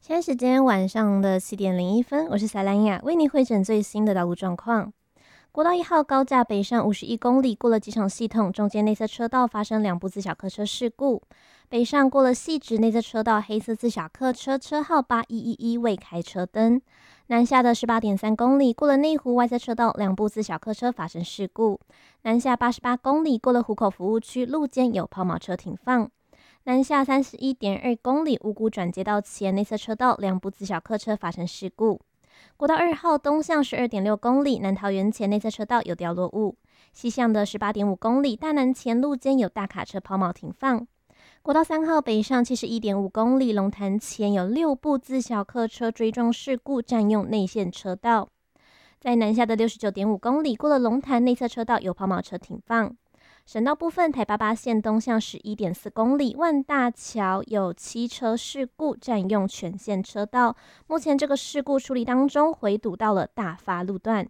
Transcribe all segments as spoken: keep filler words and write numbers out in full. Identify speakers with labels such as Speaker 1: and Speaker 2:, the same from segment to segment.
Speaker 1: 现在时间晚上的七点零一分，我是塞兰雅，为你汇整最新的道路状况。国道一号高架北上五十一公里，过了机场系统，中间内侧车道发生两部自小客车事故。北上过了汐止内侧车道，黑色自小客车车号八一一一未开车灯。南下的十八点三公里，过了内湖外侧车道，两部自小客车发生事故。南下八十八公里，过了湖口服务区，路肩有抛锚车停放。南下三十一点二公里，五股转接道前内侧车道，两部自小客车发生事故。国道二号东向十二点六公里，南桃园前内侧车道有掉落物。西向的十八点五公里，大南前路间有大卡车抛锚停放。国道三号北上七十一点五公里，龙潭前有六部自小客车追撞事故，占用内线车道。在南下的六十九点五公里，过了龙潭内侧车道有抛锚车停放。省道部分，台八八线东向十一点四公里，万大桥有七车事故，占用全线车道。目前这个事故处理当中，回堵到了大发路段。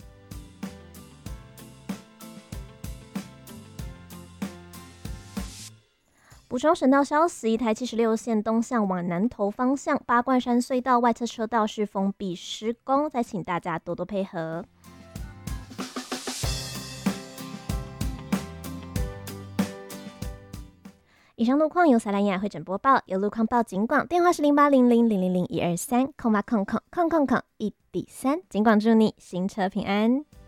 Speaker 1: 补充省道消息，台七十六线东向往南投方向，八冠山隧道外侧车道是封闭施工，再请大家多多配合。以上路况由塞兰雅会诊播报，有路况报警广，电话是零八零零零零零一二三，空八空空空空空一底三，警广祝你行车平安。